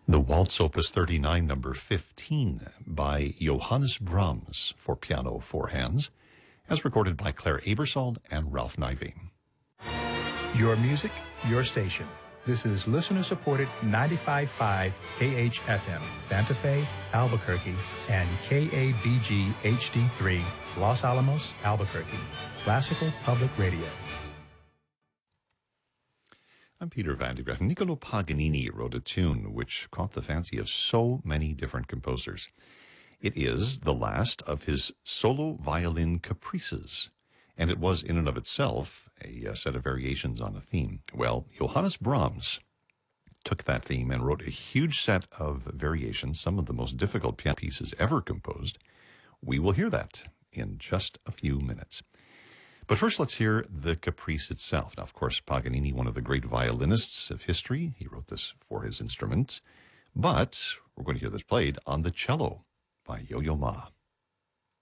The Waltz Opus 39, number 15, by Johannes Brahms for piano, four hands, as recorded by Claire Aebersold and Ralph Nivey. Your music, your station. This is listener-supported 95.5 KHFM, Santa Fe, Albuquerque, and KABG HD3, Los Alamos, Albuquerque. Classical Public Radio. I'm Peter Van de Graaff. Niccolo Paganini wrote a tune which caught the fancy of so many different composers. It is the last of his solo violin caprices, and it was in and of itself a set of variations on a theme. Well, Johannes Brahms took that theme and wrote a huge set of variations, some of the most difficult piano pieces ever composed. We will hear that in just a few minutes. But first, let's hear the caprice itself. Now, of course, Paganini, one of the great violinists of history, he wrote this for his instrument. But we're going to hear this played on the cello by Yo-Yo Ma.